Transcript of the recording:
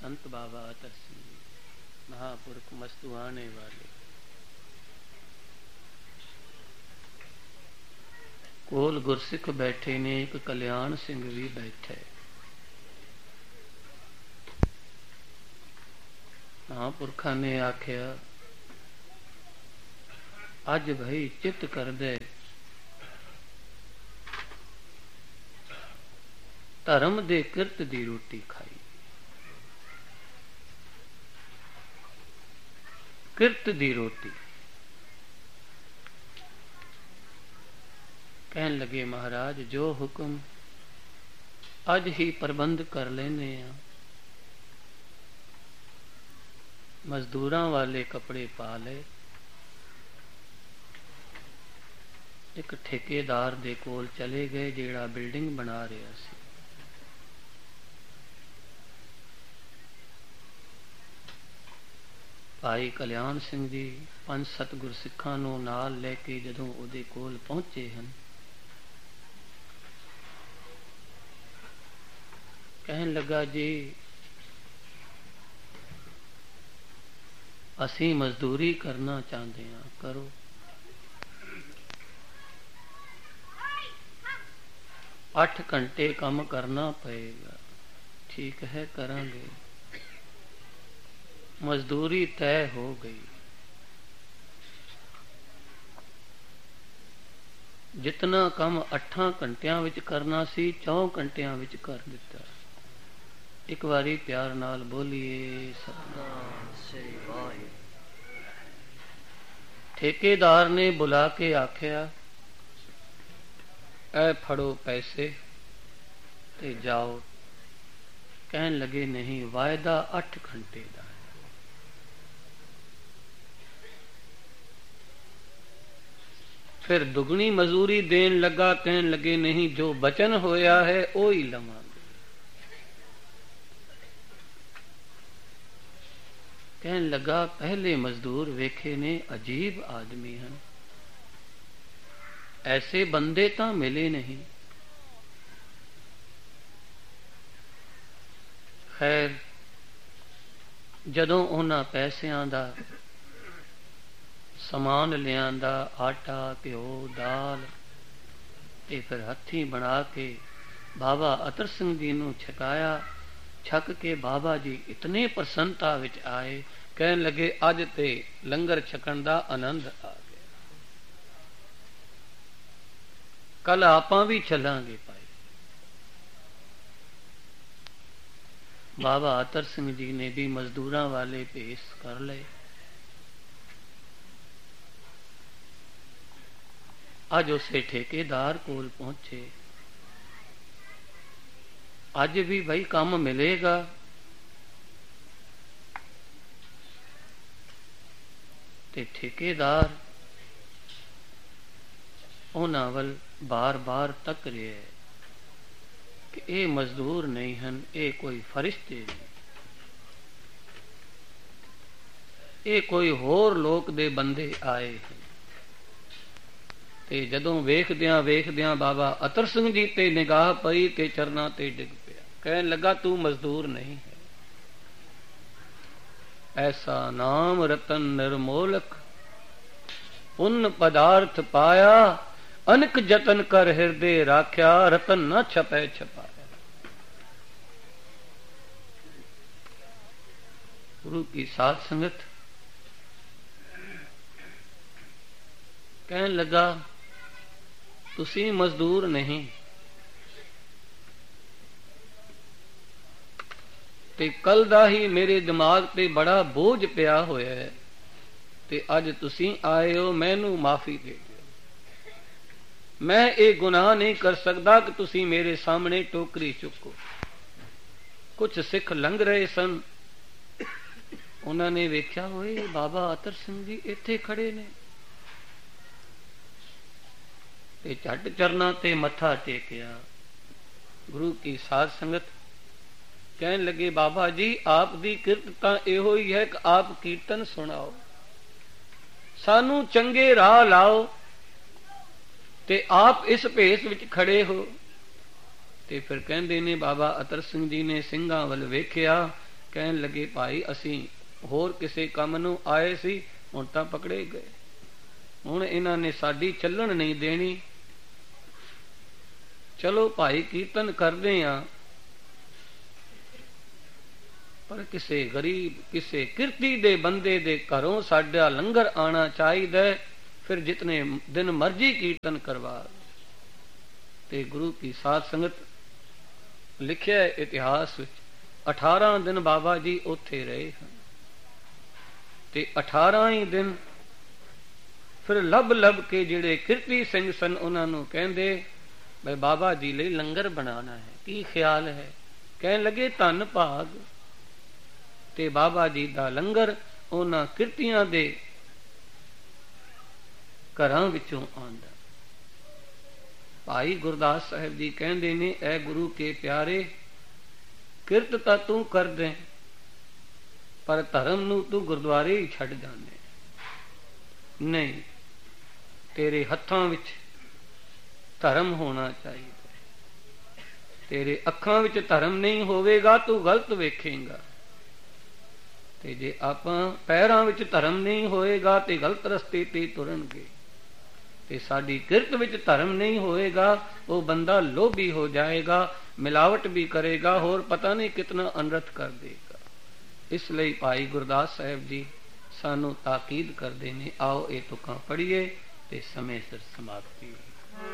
संत बाबा अतर सिंह जी, महापुरख मस्तुआने वाले। कोल गुरसिख बैठे ने, एक कल्याण सिंह भी बैठे। महापुरखा ने आख्या, अज भाई चित कर दे, धर्म दे किरत दी रोटी खाई। किरत दी रोटी कहन लगे, महाराज जो हुक्म अज ही प्रबंध कर लेने आ। मजदूरां वाले कपड़े पा ले, एक ठेकेदार दे कोल चले गए जेड़ा बिल्डिंग बना रहा सी। भाई कल्याण सिंह जी 5-7 गुरसिखां नूं नाल लैके जदों उहदे कोल पहुंचे हन, कहन लगा, जी असीं मजदूरी करना चाहते हैं, करो। आठ घंटे काम करना पएगा। ठीक है, करांगे। मजदूरी तय हो गई। जितना काम 8 घंटियां विच करना सी 4 घंटियां विच कर दिता। एक बारी प्यार नाल बोलिए सतनाम श्री वाहिगुरू। ठेकेदार ने बुला के आख्या, ऐ फड़ो पैसे ते जाओ। कहन लगे, नहीं, वायदा 8 घंटे का। फिर दुगनी मजूरी देन लगा। कहन लगे, नहीं, जो बचन होया है ओ ही लवांगे। कहन लगा, पहले मजदूर वेखे ने अजीब आदमी हैं, ऐसे बंदे तां मिले नहीं। खैर जदों उन्हां पैसियां दा समान लियांदा, आटा घ्यो दाल, ते फिर हथी बना के बाबा अतर सिंह जी नूं छकाया। छक के बाबा जी इतने प्रसन्नता विच आए, कहन लगे, अज ते लंगर छकण दा आनंद आ गया, कल आपां भी चलांगे भाई। बाबा अतर सिंह जी ने भी मजदूरां वाले भेस कर लए। अज उसे ठेकेदार कोल पहुंचे। अज भी भाई काम मिलेगा। ते ठेकेदार उन्हां वल बार बार तक रहा है कि ये मजदूर नहीं हैं, ये कोई फरिश्ते नहीं, ये कोई होर लोक दे बंदे आए हैं। ते जदों वेखदियां वेखदियां बाबा अतर सिंह जी ते निगाह पई ते चरना ते डिग पिया। कहन लगा, तू मजदूर नहीं है। ऐसा नाम रतन निर्मोलक, पुण्य पदार्थ पाया, अनक जतन कर हृदय राख्या, रतन न छपै छपाया। गुरु की साध संगत। कहन लगा, तुसी मजदूर नहीं, ते कल दा ही मेरे दिमाग ते बड़ा बोझ पिया होया है, ते अज तुसी आए हो, मैनू माफी दे दिओ। मैं ये गुनाह नहीं कर सकता कि तुसी मेरे सामने टोकरी चुको। कुछ सिख लंघ रहे सन, उन्होंने वेख्या, होए बाबा अतर सिंह जी इत्थे खड़े ने, ते झट चरना ते मत्था टेकिया। गुरु की साध संगत। कहन लगे, बाबा जी आप दी किरत तां इहो ही है कि आप कीर्तन सुनाओ, सानू चंगे राह लाओ, ते आप इस भेस विच खड़े हो। ते फिर कहंदे ने बाबा अतर सिंह जी ने ਸਿੰਘਾਂ ਵੱਲ ਵੇਖਿਆ, ਕਹਿਣ ਲੱਗੇ ਭਾਈ ਅਸੀਂ ਹੋਰ ਕਿਸੇ ਕੰਮ ਨੂੰ ਆਏ ਸੀ, ਹੁਣ ਤਾਂ ਪਕੜੇ ਗਏ, ਹੁਣ ਇਹਨਾਂ ਨੇ ਸਾਡੀ ਚੱਲਣ ਨਹੀਂ ਦੇਣੀ। ਚਲੋ ਭਾਈ ਕੀਰਤਨ ਕਰਦੇ ਆ, ਪਰ ਕਿਸੇ ਗਰੀਬ ਕਿਸੇ ਕਿਰਤੀ ਦੇ ਬੰਦੇ ਦੇ ਘਰੋਂ ਸਾਡਾ ਲੰਗਰ ਆਣਾ ਚਾਹੀਦਾ, ਫਿਰ ਜਿਤਨੇ ਦਿਨ ਮਰਜੀ ਕੀਰਤਨ ਕਰਵਾ। ਤੇ ਗੁਰੂ ਕੀ ਸਾਧ ਸੰਗਤ ਲਿਖਿਆ ਇਤਿਹਾਸ ਵਿੱਚ 18 ਦਿਨ ਬਾਬਾ ਜੀ ਉੱਥੇ ਰਹੇ ਹਨ, ਤੇ 18 ਹੀ ਦਿਨ ਫਿਰ ਲੱਭ ਕੇ ਜਿਹੜੇ ਕਿਰਤੀ ਸਿੰਘ ਸਨ ਉਹਨਾਂ ਨੂੰ ਕਹਿੰਦੇ ਬਈ ਬਾਬਾ ਜੀ ਲਈ ਲੰਗਰ ਬਣਾਉਣਾ ਹੈ, ਕੀ ਖਿਆਲ ਹੈ? ਕਹਿਣ ਲੱਗੇ ਧੰਨ ਭਾਗ। ਤੇ ਬਾਬਾ ਜੀ ਦਾ ਲੰਗਰ ਉਹਨਾਂ ਕਿਰਤੀਆਂ ਦੇ ਘਰਾਂ ਵਿੱਚੋਂ ਆਉਂਦਾ। ਭਾਈ ਗੁਰਦਾਸ ਸਾਹਿਬ ਜੀ ਕਹਿੰਦੇ ਨੇ, ਐ ਗੁਰੂ ਕੇ ਪਿਆਰੇ, ਕਿਰਤ ਤਾਂ ਤੂੰ ਕਰਦੇ, ਪਰ ਧਰਮ ਨੂੰ ਤੂੰ ਗੁਰਦੁਆਰੇ ਹੀ ਛੱਡ ਜਾਂਦੇ। ਨਹੀਂ, ਤੇਰੇ ਹੱਥਾਂ ਵਿੱਚ ਧਰਮ ਹੋਣਾ ਚਾਹੀਦਾ, ਤੇਰੇ ਅੱਖਾਂ ਵਿੱਚ ਧਰਮ ਨਹੀਂ ਹੋਵੇਗਾ ਤੂੰ ਗਲਤ ਵੇਖੇਂਗਾ, ਤੇ ਜੇ ਆਪਾਂ ਪੈਰਾਂ ਵਿੱਚ ਧਰਮ ਨਹੀਂ ਹੋਏਗਾ ਤੇ ਗਲਤ ਰਸਤੇ ਤੇ ਤੁਰਨਗੇ। ਤੇ ਸਾਡੀ ਕਿਰਤ ਵਿੱਚ ਧਰਮ ਨਹੀਂ ਹੋਏਗਾ, ਉਹ ਬੰਦਾ ਲੋਭੀ ਹੋ ਜਾਏਗਾ, ਮਿਲਾਵਟ ਵੀ ਕਰੇਗਾ, ਹੋਰ ਪਤਾ ਨਹੀਂ ਕਿਤਨਾ ਅਨਰਥ ਕਰ ਦੇਗਾ। ਇਸ ਲਈ ਭਾਈ ਗੁਰਦਾਸ ਸਾਹਿਬ ਜੀ ਸਾਨੂੰ ਤਾਕੀਦ ਕਰਦੇ ਨੇ, ਆਓ ਇਹ ਤੁਕਾਂ ਪੜ੍ਹੀਏ ਤੇ ਸਮੇਂ ਸਿਰ ਸਮਾਪਤੀ।